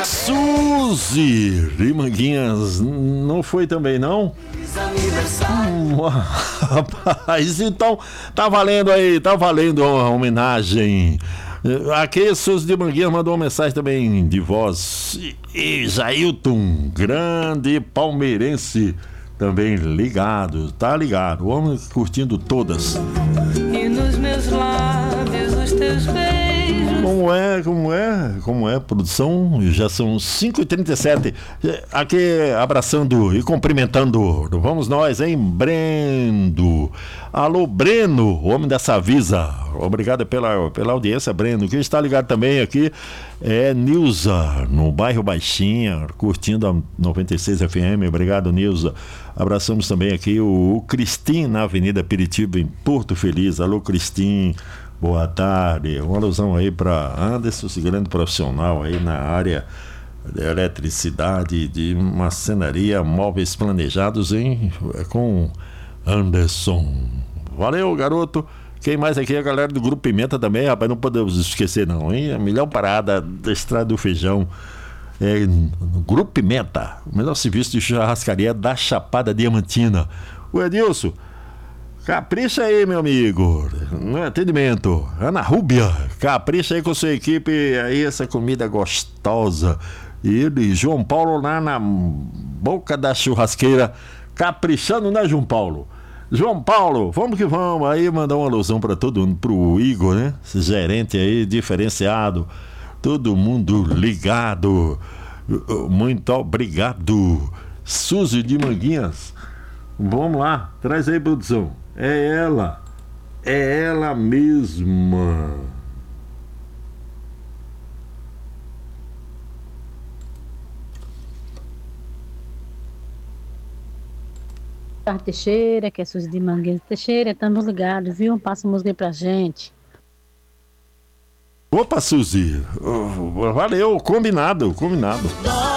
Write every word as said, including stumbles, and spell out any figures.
Suzy de Manguinhas, não foi também, não? Hum, rapaz, então tá valendo aí, tá valendo a homenagem. Aqui, Suzy de Manguinhas mandou uma mensagem também de voz. E Jailton, grande palmeirense, também ligado, tá ligado, o homem curtindo todas. E nos meus lábios os teus beijos. Como é, como é, como é, produção? Já são cinco e trinta e sete. Aqui abraçando e cumprimentando. Vamos nós, hein, Brendo. Alô, Breno, homem dessa Visa. Obrigado pela, pela audiência, Breno. Quem está ligado também aqui é Nilza, no bairro Baixinha, curtindo a noventa e seis F M. Obrigado, Nilza. Abraçamos também aqui o, o Cristim, na Avenida Piritiba, em Porto Feliz. Alô, Cristim. Boa tarde, uma alusão aí para Anderson, esse grande profissional aí na área de eletricidade, de marcenaria, móveis planejados, hein? Com Anderson. Valeu, garoto. Quem mais aqui é a galera do Grupo Pimenta também, rapaz, não podemos esquecer não, hein? A melhor parada da Estrada do Feijão é no Grupo Pimenta, o melhor serviço de churrascaria da Chapada Diamantina. O Edilson, capricha aí, meu amigo, no atendimento. Ana Rúbia, capricha aí com sua equipe, aí essa comida gostosa. E ele, João Paulo, lá na boca da churrasqueira, caprichando, né, João Paulo? João Paulo, vamos que vamos. Aí mandar uma alusão para todo mundo, pro Igor, né? Esse gerente aí, diferenciado. Todo mundo ligado. Muito obrigado. Suzy de Manguinhas. Vamos lá, traz aí, produção. É ela, é ela mesma. Teixeira, que é Suzy de Manguinhas. Teixeira, estamos ligados, viu? Passa a música aí pra gente. Opa, Suzy, valeu, combinado, combinado.